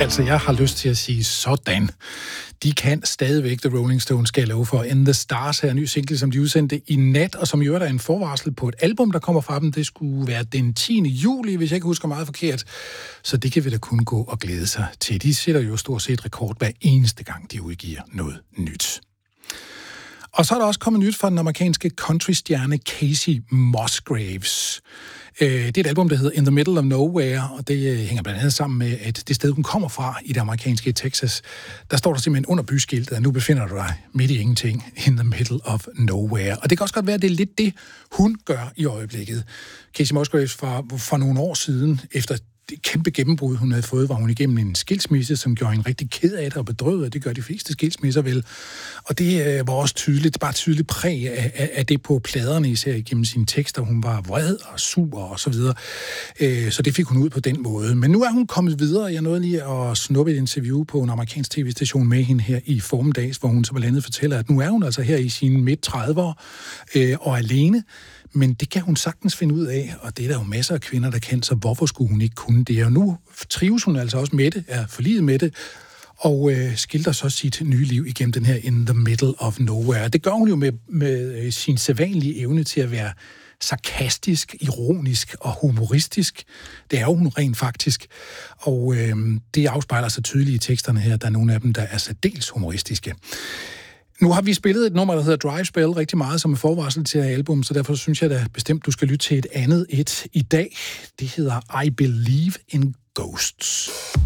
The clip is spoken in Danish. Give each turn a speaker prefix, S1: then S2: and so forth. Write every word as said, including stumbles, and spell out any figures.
S1: Altså, jeg har lyst til at sige sådan. De kan stadigvæk, The Rolling Stones, skal jeg love for. In the Stars her, en ny single, som de udsendte i nat, og som i øvrigt er en forvarsel på et album, der kommer fra dem. Det skulle være den tiende juli, hvis jeg ikke husker meget forkert. Så det kan vi da kun gå og glæde sig til. De sætter jo stort set rekord hver eneste gang, de udgiver noget nyt. Og så er der også kommet nyt fra den amerikanske countrystjerne Casey Musgraves. Det er et album, der hedder In the Middle of Nowhere, og det hænger blandt andet sammen med, at det sted, hun kommer fra i det amerikanske Texas, der står der simpelthen under byskiltet, at nu befinder du dig midt i ingenting, in the middle of nowhere. Og det kan også godt være, at det er lidt det, hun gør i øjeblikket. Casey Musgraves for, for nogle år siden, efter det kæmpe gennembrud, hun havde fået, var hun igennem en skilsmisse, som gjorde en rigtig ked af det og bedrøvet, det gør de fleste skilsmisser vel. Og det øh, var også tydeligt, bare tydeligt præg af, af, af det på pladerne, især igennem sine tekster. Hun var vred og sur og så videre. Øh, så det fik hun ud på den måde. Men nu er hun kommet videre. Jeg nåede lige at snuppe et interview på en amerikansk tv-station med hende her i formiddags, hvor hun så blandt andet fortæller, at nu er hun altså her i sine midt tredivere øh, og alene. Men det kan hun sagtens finde ud af, og det er der jo masser af kvinder, der kan, så hvorfor skulle hun ikke kunne det? Og nu trives hun altså også med det, er forliget med det, og øh, skilter så sit nye liv igennem den her In the Middle of Nowhere. Det gør hun jo med, med sin sædvanlige evne til at være sarkastisk, ironisk og humoristisk. Det er jo hun rent faktisk, og øh, det afspejler sig tydeligt i teksterne her. Der er nogle af dem, der er særdeles humoristiske. Nu har vi spillet et nummer, der hedder Dry Spell, rigtig meget som en forvarsel til album, så derfor synes jeg da bestemt, du skal lytte til et andet et i dag. Det hedder I Believe in Ghosts.